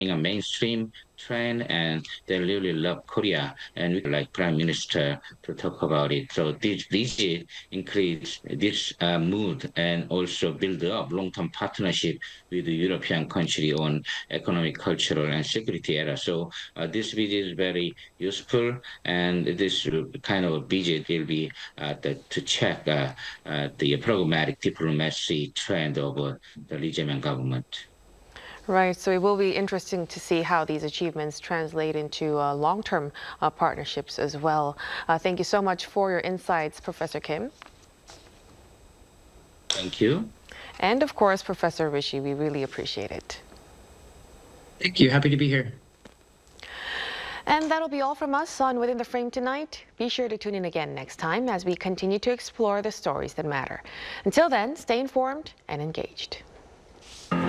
a mainstream trend, and they really love Korea. And we like Prime Minister to talk about it. So this increase this mood and also build up long-term partnership with the European country on economic, cultural, and security area. So this visit is very useful, and this kind of visit will be to check the pragmatic diplomacy trend of the Lee Jae-myung government. Right, so it will be interesting to see how these achievements translate into long-term partnerships as well. Thank you so much for your insights, Professor Kim. Thank you. And of course, Professor Rishi, we really appreciate it. Thank you. Happy to be here. And that'll be all from us on Within the Frame tonight. Be sure to tune in again next time as we continue to explore the stories that matter. Until then, stay informed and engaged.